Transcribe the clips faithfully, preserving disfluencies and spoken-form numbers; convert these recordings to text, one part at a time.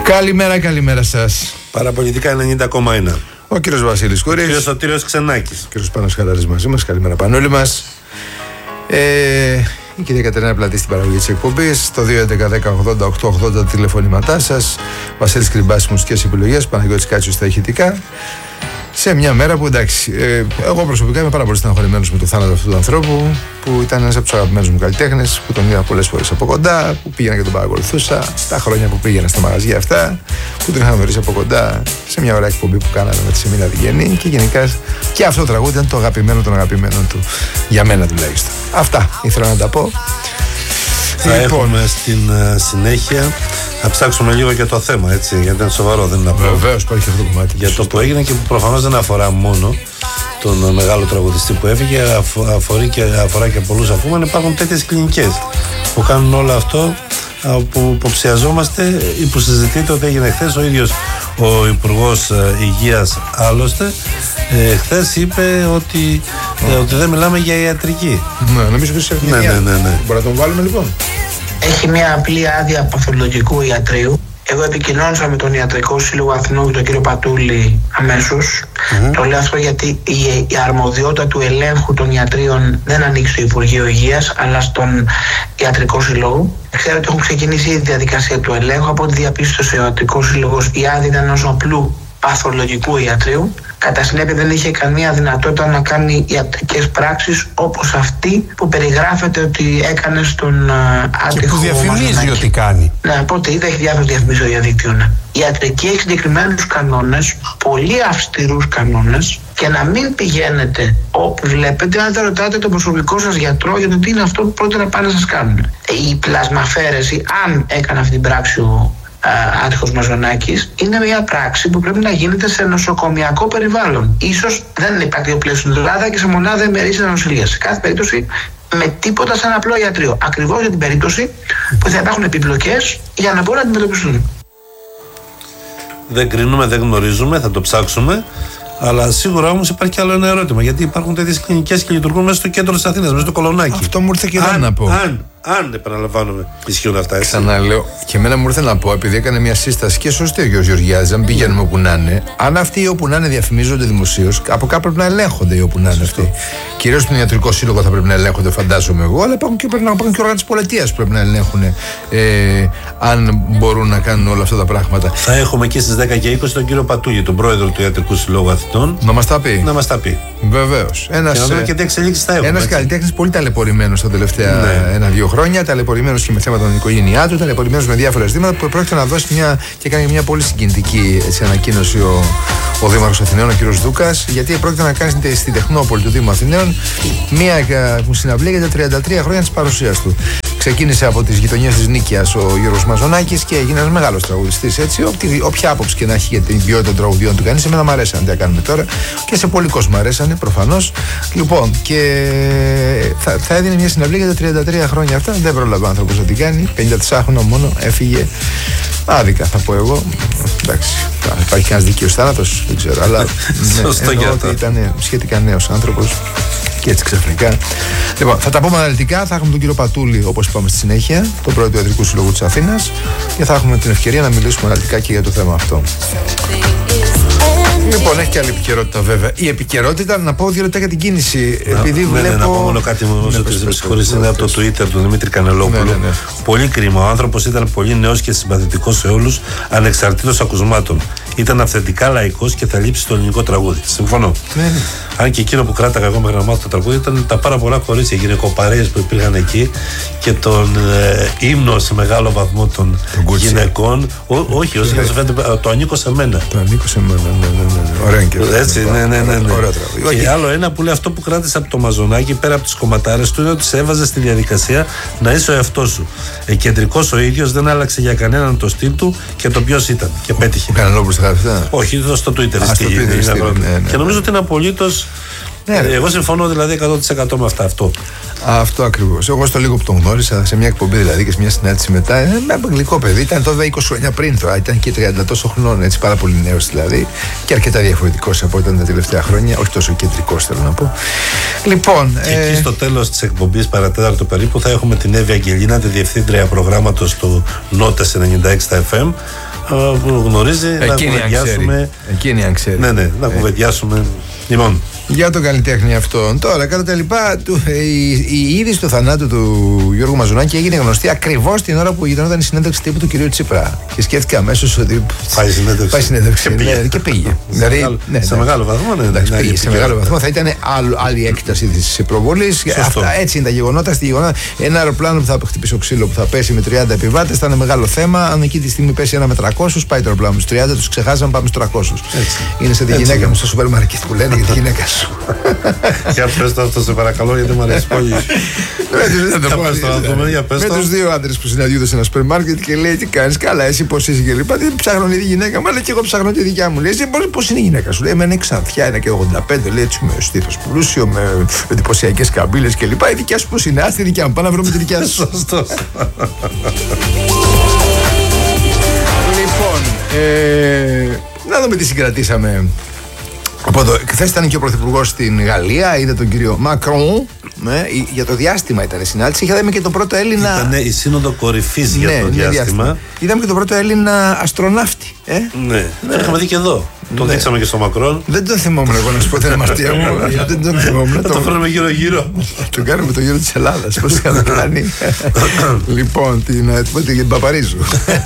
Καλημέρα, καλημέρα σας. Παραπολιτικά ενενήντα κόμμα ένα. Ο κύριος Βασίλης Κούρης. Ο κύριος Σωτήριος Ξενάκης. Ο κύριος Πάνος Χαλαρής μαζί μας. Καλημέρα Πανούλη μας. Ε, η κυρία Κατερίνα Πλατή στην παραγωγή της εκπομπής. Το δύο έντεκα δέκα ογδόντα οκτώ ογδόντα τα τηλεφωνήματά σας. Βασίλης Κρυμπάς μουσικές επιλογές. Παναγιώτης Κάτσιος στα ηχητικά. Σε μια μέρα που εντάξει, ε, εγώ προσωπικά είμαι πάρα πολύ στεναχωρημένος με το θάνατο αυτού του ανθρώπου, που ήταν ένας από τους αγαπημένους μου καλλιτέχνες, που τον είδα πολλές φορές από κοντά, που πήγαινα και τον παρακολουθούσα, τα χρόνια που πήγαινα στα μαγαζιά αυτά, που τον είχα γνωρίσει από κοντά, σε μια ωραία εκπομπή που κάναμε με τη Σεμίνα Διγενή, και γενικά και αυτό το τραγούδι ήταν το αγαπημένο των αγαπημένων του, για μένα τουλάχιστον. Αυτά ήθελα να τα πω. Θα λοιπόν, έχουμε στην uh, συνέχεια, θα ψάξουμε λίγο για το θέμα, έτσι, γιατί είναι σοβαρό, δεν είναι απλό. Βεβαίως, υπάρχει αυτό το κομμάτι. Για το που έγινε και που προφανώς δεν αφορά μόνο τον μεγάλο τραγουδιστή που έφυγε, αφορεί και, αφορά και πολλούς αφούμεν. Υπάρχουν τέτοιες κλινικές που κάνουν όλο αυτό, που υποψιαζόμαστε ή που συζητείται ότι έγινε χθες. Ο ίδιος ο Υπουργός Υγείας άλλωστε ε, χθες είπε ότι, ε, ότι δεν μιλάμε για ιατρική. Ναι, νομίζω ότι είσαι ναι, ναι, ναι, ναι. Μπορεί να τον βάλουμε λοιπόν. Έχει μια απλή άδεια παθολογικού ιατρείου. Εγώ επικοινώνησα με τον Ιατρικό Σύλλογο Αθηνών και τον κύριο Πατούλη αμέσως. Mm-hmm. Το λέω αυτό γιατί η, η αρμοδιότητα του ελέγχου των ιατρίων δεν ανοίξει στο Υπουργείο Υγείας, αλλά στον Ιατρικό Σύλλογο. Ξέρω ότι έχουν ξεκινήσει η διαδικασία του ελέγχου. Από ό,τι διαπίστωσε ο Ιατρικός Σύλλογος, η άδεια ήταν ενός απλού παθολογικού ιατρείου. Κατά συνέπεια δεν είχε καμία δυνατότητα να κάνει ιατρικές πράξεις όπως αυτή που περιγράφεται ότι έκανε στον άτυχο. Που διαφημίζει ότι κάνει. Ναι, οπότε είδα έχει διάφορες διαφημίσεις στο διαδίκτυο. Ναι. Η ιατρική έχει συγκεκριμένους κανόνες, πολύ αυστηρούς κανόνες, και να μην πηγαίνετε όπου βλέπετε, αν δεν ρωτάτε τον προσωπικό σας γιατρό για το τι είναι αυτό που πρώτα να πάνε να σας κάνουν. Η πλασμαφαίρεση, αν έκανε αυτή την πράξη ο άτυχος Μαζονάκης, είναι μια πράξη που πρέπει να γίνεται σε νοσοκομιακό περιβάλλον. Ίσως δεν υπάρχει ο πλαίσιο στην Ελλάδα και σε μονάδα ημερήσιας νοσηλείας. Σε κάθε περίπτωση με τίποτα σαν απλό ιατρείο. Ακριβώς για την περίπτωση που θα υπάρχουν επιπλοκές για να μπορούν να αντιμετωπιστούν. Δεν κρίνουμε, δεν γνωρίζουμε, θα το ψάξουμε. Αλλά σίγουρα όμως υπάρχει κι άλλο ένα ερώτημα. Γιατί υπάρχουν τέτοιες κλινικές και λειτουργούν μέσα στο κέντρο της Αθήνας, μέσα στο Κολονάκι. Αυτό μου ήρθε και αν, να πω. Αν, αν επαναλαμβάνομαι, ισχύουν αυτά, έτσι. Ξαναλέω, και εμένα μου ήρθε να πω, επειδή έκανε μια σύσταση και σωστή ο κ. Γεωργιάδης, αν πηγαίνουμε όπου να είναι, αν αυτοί οι όπου να είναι διαφημίζονται δημοσίως, από κάπου πρέπει να ελέγχονται οι όπου να είναι αυτοί. Κυρίως στον Ιατρικό Σύλλογο θα πρέπει να ελέγχονται, φαντάζομαι εγώ, αλλά υπάρχουν και, πρέπει να υπάρχουν και όργανα της πολιτείας που πρέπει να ελέγχουν ε, αν μπορούν να κάνουν όλα αυτά τα πράγματα. Θα έχουμε και στις δέκα και είκοσι τον κύριο Πατούλη, τον πρόεδρο του Ιατρικού Συλλόγου Αθηνών. Να μας τα πει. Να μας τα πει. Βεβαίως. Ένας καλλιτέχνης πολύ ταλαιπωρημένος τα τελευταία ναι. ένα-δύο χρόνια, ταλαιπωρημένος και με θέματα των οικογένειά του, ταλαιπωρημένος με διάφορα ζητήματα, που πρόκειται να δώσει μια και κάνει μια πολύ συγκινητική έτσι, ανακοίνωση ο, ο Δήμαρχος Αθηναίων, ο κ. Δούκας, γιατί πρόκειται να κάνει στην Τεχνόπολη του Δήμου Αθηναίων μια συναυλία για τα τριάντα τρία χρόνια της παρουσίας του. Ξεκίνησε από τις γειτονιές της Νίκαιας ο Γιώργος Μαζονάκης και έγινε ένας μεγάλος τραγουδιστής. Έτσι, όποια άποψη και να έχει για την ποιότητα των τραγουδιών του κανείς, σε μένα μου αρέσανε τι κάνουμε τώρα και σε πολλοί κόσμο αρέσανε προφανώς. Λοιπόν, και θα, θα έδινε μια συναυλία για τα τριάντα τρία χρόνια αυτά. Δεν πρόλαβε ο άνθρωπος να την κάνει. πενήντα τέσσερα χρόνια μόνο έφυγε. Άδικα θα πω εγώ. Εντάξει, υπάρχει κανένας δίκαιος θάνατος, δεν ξέρω. Αλλά ναι, εννοώ ότι ήταν σχετικά νέος άνθρωπος. Και έτσι ξαφνικά. Λοιπόν, θα τα πούμε αναλυτικά. Θα έχουμε τον κύριο Πατούλη, όπως είπαμε στη συνέχεια, τον πρόεδρο του Ιατρικού Συλλόγου της Αθήνας, και θα έχουμε την ευκαιρία να μιλήσουμε αναλυτικά και για το θέμα αυτό. Λοιπόν, έχει και άλλη επικαιρότητα βέβαια. Η επικαιρότητα, να πω δύο λεπτά για την κίνηση. Να, επειδή ναι, βλέπω. Ναι, να πω μόνο κάτι μου, ναι, με συγχωρείς, είναι από το Twitter του Δημήτρη Κανελόπουλου. Ναι, ναι, ναι. Πολύ κρίμα. Ο άνθρωπος ήταν πολύ νέος και συμπαθητικός σε όλους, ανεξαρτήτως ακουσμάτων. Ήταν αυθεντικά λαϊκός και θα λείψει στο ελληνικό τραγούδι. Συμφωνώ. Ναι, ναι. Αν και εκείνο που κράταγα εγώ μέχρι να μάθω το τραγούδι ήταν τα πάρα πολλά κορίτσια, γυναικοπαρέες που υπήρχαν εκεί και τον ε, ύμνο σε μεγάλο βαθμό των γυναικών. Ό, όχι, όσοι yeah. φαίνεται, το ανήκω σε μένα. Το ανήκω σε μένα, ναι, ναι, ναι. Ωραία και έτσι, ναι, ναι, ναι, ναι. Ωραία τραγούδι. Και άλλο ένα που λέει αυτό που κράτησε από το Μαζονάκι πέρα από τις κομματάρες του είναι ότι σε έβαζε στη διαδικασία να είσαι ο εαυτός σου. Ε, κεντρικός ο ίδιος, δεν άλλαξε για κανέναν το στυλ του και το ποιος ήταν. Και πέτυχε. Κανελόπουλος θα γράφει αυτά. Όχι, στο Twitter. Α, στο Twitter στήλ, ναι, ναι. Και νομίζω ότι είναι απολύτως. Ναι, εγώ συμφωνώ δηλαδή εκατό τοις εκατό με αυτά. Αυτό. Αυτό ακριβώς. Εγώ στο λίγο που τον γνώρισα, σε μια εκπομπή δηλαδή και σε μια συνάντηση μετά, ένα γλυκό παιδί. Ήταν τότε είκοσι χρόνια πριν, τώρα ήταν και τριάντα τόσο χρονών, έτσι πάρα πολύ νέος δηλαδή. Και αρκετά διαφορετικός από ήταν τα τελευταία χρόνια, όχι τόσο κεντρικός θέλω να πω. Λοιπόν. Και ε... εκεί στο τέλος της εκπομπής, παρατέταρτο περίπου, θα έχουμε την Εύη Αγγελίνα, τη διευθύντρια προγράμματος του Νότες ενενήντα έξι στα εφ εμ, που γνωρίζει. Εκείνη να κουβεντιάσουμε. Εκείνη αν ξέρει. Ναι, ναι, να κουβεντιάσουμε. Λοιπόν. Για τον καλλιτέχνη αυτόν. Τώρα, κατά τα λοιπά, του, η, η είδηση του θανάτου του Γιώργου Μαζονάκη έγινε γνωστή ακριβώς την ώρα που γινόταν η συνέντευξη τύπου του κυρίου Τσίπρα. Και σκέφτηκα αμέσως ότι. Πάει συνέντευξη. Πάει συνέντευξη. Και πήγε. Ναι, και πήγε. δηλαδή, μεγάλο, ναι, σε ναι. μεγάλο βαθμό, ναι. Εντάξει, ναι, πήγε, ναι, σε μεγάλο βαθμό. Θα ήταν άλλο, άλλη έκταση τη προβολή. Έτσι είναι τα γεγονότα. Στη γεγονότα. Ένα αεροπλάνο που θα χτυπήσει ξύλο που θα πέσει με τριάντα επιβάτες θα είναι μεγάλο θέμα. Αν εκεί τη στιγμή πέσει ένα με τριακόσιους, πάει το αεροπλάνο. Στου τριάντα του ξεχάσαμε, πάμε στου τριακόσιους. Είναι σε τη γυναίκα μου στο σούπερ μάρκετ που λένε για τη γυναίκα σου. Για πες το αυτό σε παρακαλώ, γιατί μου αρέσει πολύ. Με τους δύο άντρες που συναντιούνται σε ένα σούπερ μάρκετ και λέει τι κάνεις, καλά, εσύ πώς είσαι και λοιπά. Τι ψάχνω τη γυναίκα μου, αλλά και εγώ ψάχνω τη δικιά μου. Λέει εσύ πώς είναι η γυναίκα σου, λέει με είναι ξανθιά, είναι και ογδόντα πέντε, λέει έτσι με στήθος πλούσιο, με εντυπωσιακές καμπύλες και λοιπά. Η δικιά σου πώς είναι, ας τη δικιά μου, πάμε να βρούμε τη δικιά σου. Σωστό. Λοιπόν, να δούμε τι συγκρατήσαμε. Οπότε, χθες ήταν και ο Πρωθυπουργός στην Γαλλία, είδε τον κύριο Μακρόν. Ναι, για το διάστημα ήταν η συνάντηση. Είδαμε και τον πρώτο Έλληνα. Ήταν η σύνοδο κορυφής για ναι, το ναι, διάστημα. διάστημα. Είδαμε και τον πρώτο Έλληνα αστροναύτη. Ε? Ναι, ναι. Είχαμε δει και εδώ. Τον ναι. δείξαμε και στο Μακρόν. Δεν τον θυμόμουν εγώ να σου πω την αμαρτία μου. Δεν τον θυμόμουν. Θα τον φέρουμε γύρω-γύρω. Τον κάνουμε το γύρο της Ελλάδας. Πώς θα το κάνει. Λοιπόν, την Παπαρίζου.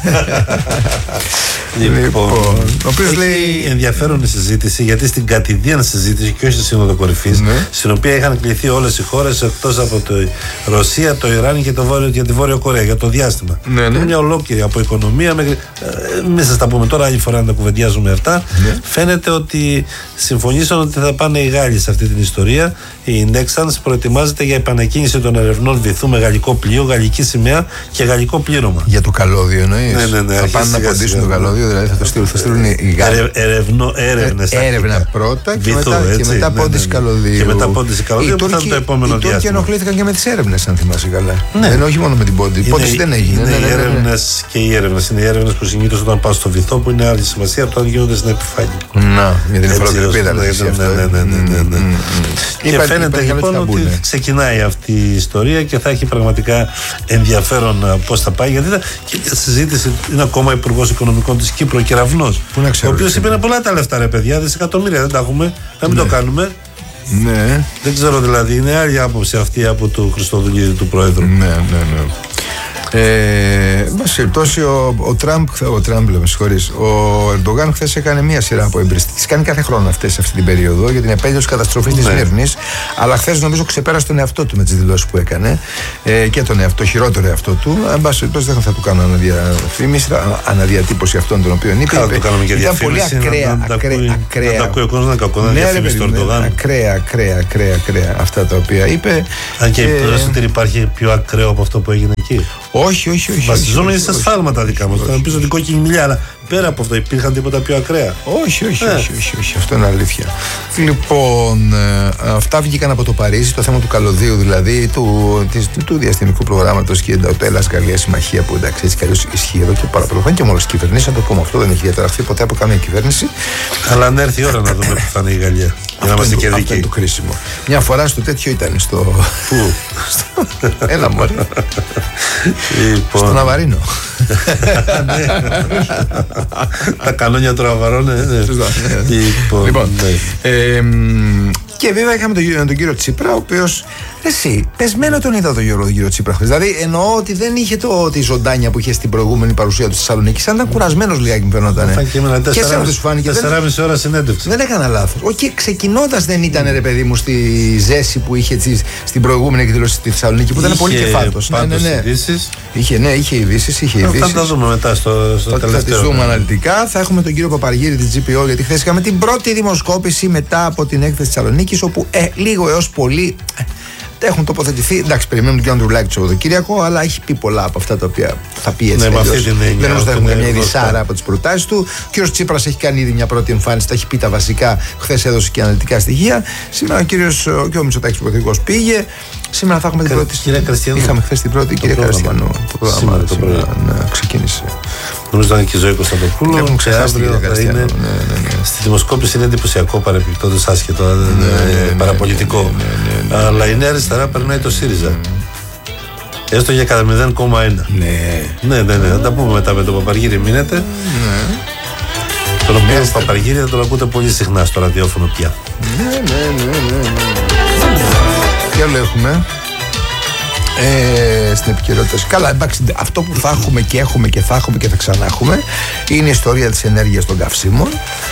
Λοιπόν, ο οποίος λέει. Ενδιαφέρον η συζήτηση, γιατί στην κατηδίαν συζήτηση και όχι στη Σύνοδο Κορυφής, στην οποία είχαν κληθεί όλες οι χώρες εκτός από τη Ρωσία, το Ιράν και τη Βόρεια Κορέα για το διάστημα. Είναι μια ολόκληρη από οικονομία μέχρι. Μην σας τα πούμε τώρα, άλλη φορά να τα κουβεντιάζουμε αυτά. Φαίνεται ότι συμφωνήσαν ότι θα πάνε οι Γάλλοι σε αυτή την ιστορία. Η Nexans προετοιμάζεται για επανεκκίνηση των ερευνών βυθού με γαλλικό πλοίο, γαλλική σημαία και γαλλικό πλήρωμα. Για το καλώδιο εννοείς? Ναι, ναι, ναι. Θα πάνε να ποντήσουν το καλώδιο, δηλαδή θα το στείλουν, θα στείλουν οι Γάλλοι. Έρευνες. Έρευνα πρώτα και βυθού, μετά, έτσι, και μετά ναι, πόντιση ναι, καλωδίου. Και μετά πόντιση καλωδίου που θα είναι το επόμενο διάστημα. Οι Τούρκοι ενοχλήθηκαν και με τις έρευνες, αν θυμάσαι καλά. Ναι. Δεν, όχι μόνο με την πόντιση. Πόντιση δεν έγινε. Είναι οι έρευνες και οι έρευνες. Είναι οι έρευνες που συνήθως όταν πας στο βυθό, που είναι άλλη σημασία από το αν γίνονται στην επιφάνεια. Να, για την υφαλοκρηπίδα. Ναι, ναι, ναι. Και φαίνεται λοιπόν ότι ξεκινάει αυτή η ιστορία και θα έχει πραγματικά ενδιαφέρον πώς θα πάει. Γιατί και η συζήτηση είναι ακόμα υπουργός οικονομικών της Κύπρου, ο Κεραυνός, ο οποίος είπε είναι πολλά τα λεφτά, ρε παιδιά, δισεκατομμύρια δεν τα έχουμε, να μην το κάνουμε. Ναι. Δεν ξέρω δηλαδή, είναι άλλη άποψη αυτή από του Χριστοδουλίδη του Πρόεδρου. Ναι, ναι, ναι. Ε, Μας περιπτώσει ο, ο Τραμπ, ο Τραμπ λέμε, συγχωρείς, ο Ερντογάν χθες έκανε μία σειρά από εμπειριστικές. Τις κάνει κάθε χρόνο αυτές σε αυτή την περίοδο για την επέτειο της καταστροφής της Σμύρνης. Αλλά χθες νομίζω ξεπέρασε τον εαυτό του με τις δηλώσεις που έκανε ε, και τον εαυτό, χειρότερο εαυτό του. Εν πάση περιπτώσει δεν θα του κάνω αναδιαφήμιση, αναδιατύπωση αυτών των οποίων είπε. Καλά, το κάναμε και ήταν πολύ ακραία. Να τα ακούει ο κόσμος, να κακό, να διαφήμισει τον Ερντογάν. Ακραία, ακραία, ακραία, ακραία αυτά τα οποία είπε. Αν και ότι υπάρχει πιο ακραίο από αυτό που έγινε εκεί. Όχι, όχι, όχι. Βασιζόμενοι σε ασφάλματα δικά μας. Θα πει ότι κόκκινη μιλιά, αλλά πέρα από αυτό υπήρχαν τίποτα πιο ακραία. Όχι, όχι, ε. όχι, όχι, όχι. Αυτό είναι αλήθεια. Λοιπόν, ε, αυτά βγήκαν από το Παρίσι, το θέμα του καλωδίου δηλαδή, του, της, του διαστημικού προγράμματος και το Ελλάς-Γαλλία συμμαχία που εντάξει έτσι κι αλλιώς ισχύει εδώ και πάρα πολύ χρόνια και με όλες τις κυβερνήσεις. Να το πούμε αυτό, δεν έχει διαταραχθεί ποτέ από καμία κυβέρνηση. Αλλά αν έρθει η ώρα να δούμε που θα είναι η Γαλλία. Για να είμαστε και δικοί. Αυτό είναι το κρίσιμο. Μια φορά στο τέτοιο ήταν στο. Πού? Έλα μωρέ. Στο Ναβαρίνο. Τα κανόνια του Ναβαρό, ναι. Λοιπόν. Και βέβαια είχαμε τον, τον κύριο Τσίπρα, ο οποίος. Εσύ, πεσμένο τον είδα τον Γιώργο τον κύριο Τσίπρα. Δηλαδή εννοώ ότι δεν είχε το, τη ζωντάνια που είχε στην προηγούμενη παρουσία του στη Θεσσαλονίκη. Σαν να ήταν κουρασμένος λιγάκι μου φαινόταν. Και σε αυτού φάνηκε. τεσσεράμισι ώρα συνέντευξη. Δεν έκανα λάθος. Όχι, ξεκινώντας δεν ήταν ρε παιδί μου στη ζέση που είχε τσι, στην προηγούμενη εκδήλωση στη Θεσσαλονίκη που ήταν πολύ κεφάτος. Ναι, ναι, ναι. Είχε, ναι, είχε ειδήσεις. Είχε ειδήσεις. Θα τα δούμε μετά στο, στο θα, τελευταίο. Θα τις δούμε αναλυτικά. Θα έχουμε τον κύριο Παπαργύρη της τζι πι ο, γιατί χθες είχαμε την πρώτη δημοσκόπηση μετά από την έκθεση της Θεσσαλονίκης, όπου ε, λίγο έως πολύ. Έχουν τοποθετηθεί. Εντάξει, περιμένουμε τον κύριο Ανδρουλάκη το Σαββατοκύριακο, αλλά έχει πει πολλά από αυτά τα οποία θα πει έτσι. Ναι, δεν όμως θα έχουμε μια ειδησάρα από τις προτάσεις του. Ο κύριος Τσίπρας έχει κάνει ήδη μια πρώτη εμφάνιση, τα έχει πει τα βασικά. Χθες έδωσε και αναλυτικά στοιχεία. Σήμερα ο κύριος ο Μητσοτάκης Πρωθυπουργός πήγε. Σήμερα θα έχουμε την πρώτη. Κυρία Κριστιανού. Είχαμε χθες την πρώτη κυρία Κριστιανού. Το πρόγραμμα ξεκίνησε. Νομίζω ήταν και η Ζωή Κωνσταντοπούλου. Έχουν ξεχάσει την κυρία Κριστιανού. Ναι, ναι, ναι. Στη δημοσκόπηση είναι εντυπωσιακό παρεπιπτόντως άσχετο, ναι, ναι, ναι, παραπολιτικό. Ναι, ναι, ναι, ναι, ναι, ναι. Αλλά η Νέα Αριστερά περνάει το ΣΥΡΙΖΑ. Έστω για κατά μηδέν κόμμα ένα. Ναι. Ναι, ναι, ναι. Θα τα πούμε μετά με τον Παπαργύρη. Μείνετε. Ναι. Τον οποίο ο Παπαργύρη θα τον ακούτε πολύ συχνά στο ραδιόφωνο πια. Ναι, ναι, ναι, ναι, ναι. Τι άλλο έχουμε ε, στην επικαιρότητα? Καλά, εντάξει, αυτό που θα έχουμε και έχουμε και θα έχουμε και θα ξανά έχουμε είναι η ιστορία της ενέργειας των καυσίμων.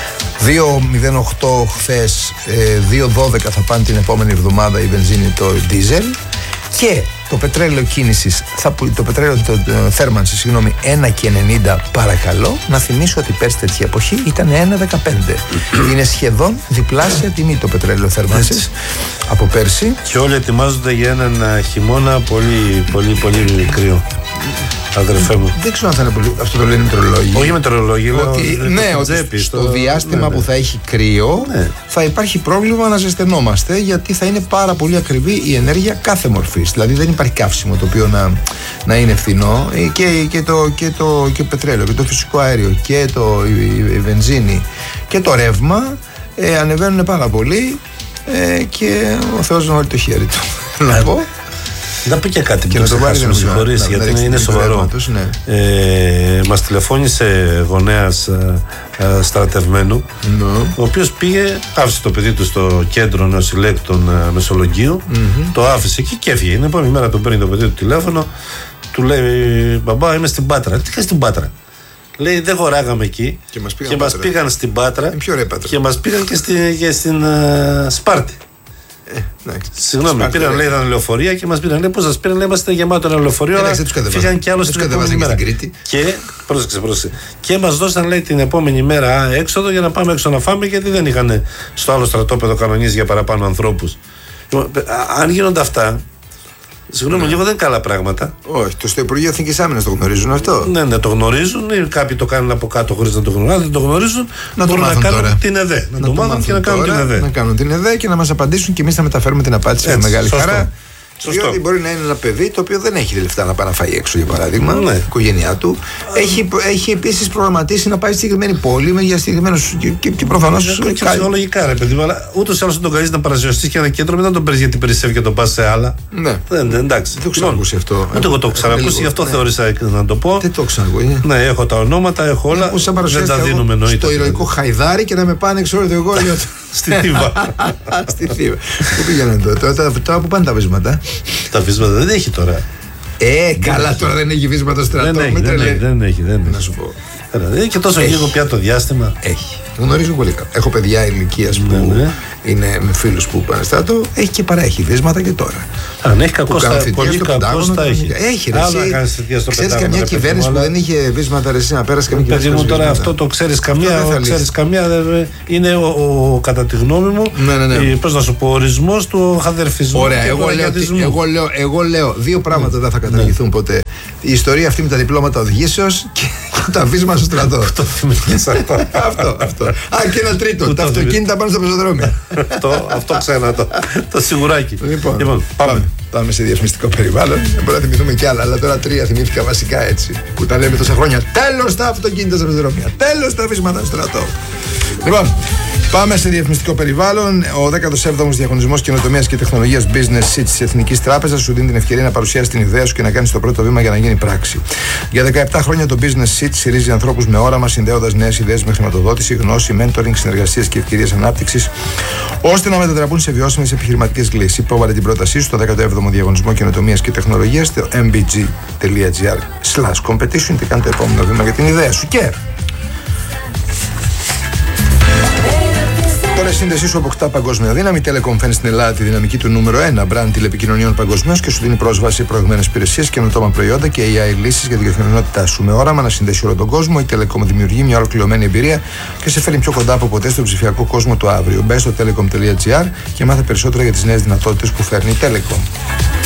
δύο μηδέν οκτώ χθες, δύο δώδεκα θα πάνε την επόμενη εβδομάδα η βενζίνη, το ντίζελ, και το πετρέλαιο κίνησης, θα, το πετρέλαιο το, το, θέρμανσης, συγγνώμη, ένα και ενενήντα παρακαλώ. Να θυμίσω ότι πέρσι τέτοια εποχή ήταν ένα δεκαπέντε. Είναι σχεδόν διπλάσια τιμή το πετρέλαιο θέρμανσης από πέρσι. Και όλοι ετοιμάζονται για έναν χειμώνα πολύ πολύ πολύ κρύο. Αδερφέ μου. Δεν ξέρω αν θα είναι πολύ. Αυτό το λένε οι μετεωρολόγοι. Όχι οι μετεωρολόγοι. Ότι, ναι, ότι τσέπη, στο το... διάστημα ναι, ναι. που θα έχει κρύο, ναι. θα υπάρχει πρόβλημα να ζεσθενόμαστε, γιατί θα είναι πάρα πολύ ακριβή η ενέργεια κάθε μορφής. Δηλαδή δεν υπάρχει καύσιμο το οποίο να, να είναι φθηνό. Και, και, το, και, το, και το πετρέλαιο και το φυσικό αέριο και το, η, η βενζίνη και το ρεύμα ε, ανεβαίνουν πάρα πολύ ε, και ο Θεός να βάλει το χέρι του. Να πω. Να πει και κάτι που θα με συγχωρήσει, γιατί είναι, είναι σοβαρό. Ναι. Ε, μας τηλεφώνησε γονέας ε, ε, στρατευμένου, no. ο οποίος πήγε, άφησε το παιδί του στο κέντρο νεοσυλλέκτων ε, Μεσολογγίου, mm-hmm. το άφησε εκεί και έφυγε. Την επόμενη μέρα τον παίρνει το παιδί του τηλέφωνο, του λέει: μπαμπά, είμαι στην Πάτρα. Τι κάνει στην Πάτρα? Λέει: δεν χωράγαμε εκεί και μας πήγαν, και μας πήγαν στην Πάτρα και μας πήγαν και, στη, και στην uh, Σπάρτη. Ε, Συγγνώμη, Σπάρτη, πήραν, λέει, ήταν λεωφορεία και μας πήραν. Λέει, πώς σας πήραν? Λέει, είμαστε γεμάτο ένα λεωφορείο. Φύγαν κι άλλο στην επόμενη μέρα. Και, πρόσεξε, πρόσεξε. Και μας δώσαν, λέει, την επόμενη μέρα α, έξοδο για να πάμε έξω να φάμε, γιατί δεν είχαν στο άλλο στρατόπεδο κανονίσει για παραπάνω ανθρώπους. Αν γίνονται αυτά, συγγνώμη, ναι. λίγο δεν είναι καλά πράγματα. Όχι, το στο Υπουργείο Εθνικής Άμυνας το γνωρίζουν αυτό. Ναι, ναι, το γνωρίζουν. Ή κάποιοι το κάνουν από κάτω χωρίς να το γνωρίζουν. Δεν το γνωρίζουν. Να το μάθουν να κάνουν τώρα. Την ΕΔΕ. Να, να το μάθουν και να κάνουν τώρα, την ΕΔΕ. Να κάνουν την ΕΔΕ και να μας απαντήσουν και εμείς θα μεταφέρουμε την απάντηση με μεγάλη σωστό. χαρά. Σωστό. Διότι μπορεί να είναι ένα παιδί το οποίο δεν έχει λεφτά να πάει να φάει έξω, για παράδειγμα, ναι. η οικογένειά του. Έχει, έχει επίσης προγραμματίσει να πάει στη συγκεκριμένη πόλη για συγκεκριμένους. Και, και, και προφανώς. Και ψυχολογικά, ρε παιδί μου, αλλά ούτως ή άλλως τον καλείς να παρασιωστείς και ένα κέντρο, μετά τον παίρνει γιατί περισσεύει και τον πας σε άλλα. Ναι. Δεν, εντάξει. Δεν το ξανακούσει αυτό. Ούτε εγώ το ξανακούσει, γι' αυτό ναι. θεώρησα να το πω. Δεν το ξανακούσει. Ναι, έχω τα ονόματα, έχω όλα. Δεν τα δίνουμε εννοείται. Στο ηρωικό Χαϊδάρι και να με πάνε εξ όλο το εγώριο. Στη Θήβα. Στη Θήβα. Πού πήγαιναν τώρα, τώρα που πάνε τα βίσματα. Τα βίσματα δεν έχει τώρα. Ε, καλά τώρα δεν έχει βίσματα στρατό. Δεν έχει, δεν έχει, δεν έχει. Να σου πω. Δεν έχει και τόσο λίγο πια το διάστημα. Έχει. Γνωρίζω πολύ καλά. Έχω παιδιά ηλικίας που ναι, ναι. είναι με φίλους που πάνε στρατό. Έχει και παρέχει βίσματα και τώρα. Αν έχει κακό στα πολύ κακό στα έχει. Έχει ρε εσύ. Ξέρεις καμιά κυβέρνηση που δεν είχε βίσματα ρε εσύ να πέρασε καμία κυβέρνηση? Παιδί μου τώρα αυτό το ξέρεις καμία. Ξέρεις καμία. Είναι ο κατά τη γνώμη μου πώς να σου πω ορισμός του χαδερφισμού. Ωραία. Εγώ λέω δύο πράγματα δεν θα καταργηθούν ποτέ. Η ιστορία αυτή με τα διπλώματα οδηγήσεως και τα βίσματα στο στρατό. Το θυμηθείς αυτό. Αυτό, αυτό. Α, και ένα τρίτο. Τα αυτοκίνητα πάνω στα πεζοδρόμια. Αυτό ξένα το. Το σιγουράκι. Λοιπόν, πάμε. Πάμε σε διαφημιστικό περιβάλλον. Μπορεί να θυμηθούμε κι άλλα, αλλά τώρα τρία θυμήθηκα βασικά έτσι. Που τα λέμε τόσα χρόνια. Τέλος τα αυτοκίνητα στα πεζοδρόμια. Τέλος τα βίσματα στο στρατό. Λοιπόν, πάμε σε διαφημιστικό περιβάλλον. Ο δέκατος έβδομος Διαγωνισμός Καινοτομίας και Τεχνολογίας Business Seat της Εθνικής Τράπεζας σου δίνει την ευκαιρία να παρουσιάσει την ιδέα σου και να κάνει το πρώτο βήμα για να γίνει πράξη. Για δεκαεπτά χρόνια το Business Seat στηρίζει ανθρώπους με όραμα, συνδέοντας νέες ιδέες με χρηματοδότηση, γνώση, mentoring, συνεργασίες και ευκαιρίες ανάπτυξης, ώστε να μετατραπούν σε βιώσιμες επιχειρηματικές λύσεις. Υπόβαλε την πρότασή σου στο δέκατο έβδομο Διαγωνισμό Καινοτομίας και Τεχνολογίας στο εμ μπι τζι τελεία τζι άρ σλας competition και κάνει το επόμενο βήμα για την ιδέα σου. Και τώρα η σύνδεσή σου αποκτά παγκόσμια δύναμη. Η Telecom φέρνει στην Ελλάδα τη δυναμική του νούμερο ένα brand τηλεπικοινωνιών παγκοσμίως και σου δίνει πρόσβαση σε προηγμένες υπηρεσίες, καινοτόμα προϊόντα και έι άι λύσεις για την καθημερινότητά σου. Με όραμα να συνδέσει όλο τον κόσμο, η Telecom δημιουργεί μια ολοκληρωμένη εμπειρία και σε φέρνει πιο κοντά από ποτέ στον ψηφιακό κόσμο του αύριο. Μπες στο telecom τελεία τζι άρ και μάθε περισσότερα για τις νέες δυνατότητες που φέρνει η Telecom.